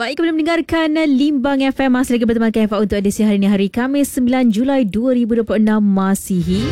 Baik, kembali mendengarkan Limbang FM. Masih lagi bersama KFA untuk edisi hari ini, hari Khamis 9 Julai 2026 Masihi.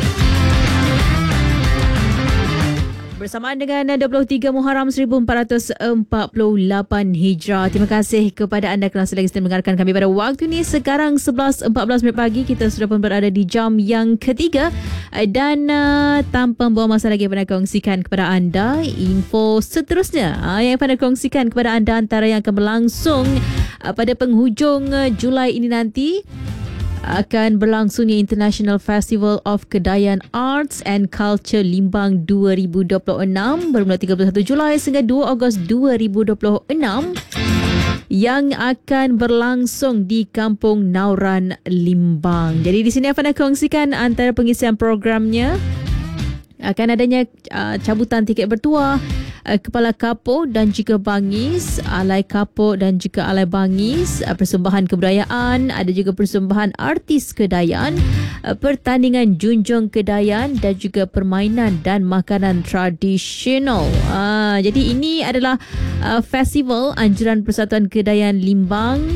Bersamaan dengan 23 Muharram 1448 Hijrah. Terima kasih kepada anda kerana lagi setia mendengarkan kami pada waktu ini. Sekarang 11.14 pagi, kita sudah pun berada di jam yang ketiga. Dan tanpa membuang masa lagi, pada kongsikan kepada anda info seterusnya yang pada kongsikan kepada anda antara yang akan berlangsung pada penghujung Julai ini nanti. Akan berlangsungnya International Festival of Kedayan Arts and Culture Limbang 2026 bermula 31 Julai sehingga 2 Ogos 2026 yang akan berlangsung di Kampung Nauran, Limbang. Jadi di sini akan kongsikan antara pengisian programnya. Akan adanya cabutan tiket bertuah, Kepala Kapur dan juga Bangis, Alai Kapur dan juga Alai Bangis, persembahan kebudayaan, ada juga persembahan artis Kedayan, pertandingan junjung Kedayan dan juga permainan dan makanan tradisional. Jadi ini adalah festival anjuran Persatuan Kedayan Limbang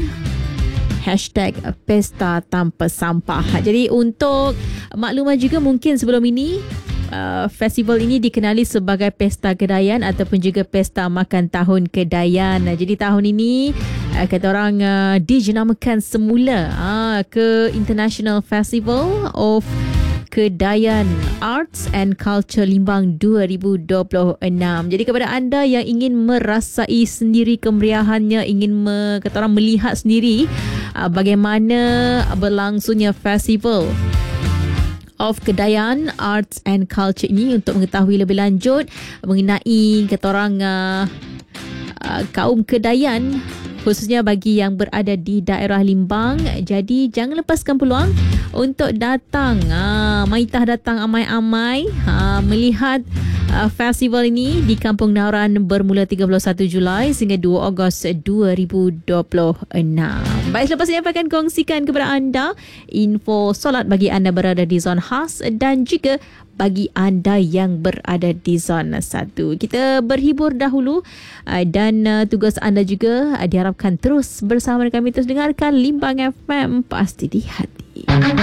#Pesta Tanpa Sampah. Jadi untuk makluman juga, mungkin sebelum ini festival ini dikenali sebagai Pesta Kedayan ataupun juga Pesta Makan Tahun Kedayan. Jadi tahun ini kata orang dijenamakan semula ke International Festival of Kedayan Arts and Culture Limbang 2026. Jadi kepada anda yang ingin merasai sendiri kemeriahannya, ingin kata orang melihat sendiri bagaimana berlangsungnya festival of Kedayan Arts and Culture ini, untuk mengetahui lebih lanjut mengenai kata orang kaum Kedayan, khususnya bagi yang berada di daerah Limbang. Jadi jangan lepaskan peluang untuk datang, maitah datang amai-amai melihat festival ini di Kampung Nauran bermula 31 Julai sehingga 2 Ogos 2026. Baik, selepas ini akan kongsikan kepada anda info solat bagi anda berada di zon khas dan juga bagi anda yang berada di zon 1. Kita berhibur dahulu dan tugas anda juga diharapkan terus bersama kami, terus dengarkan Limbang FM, pasti di hati.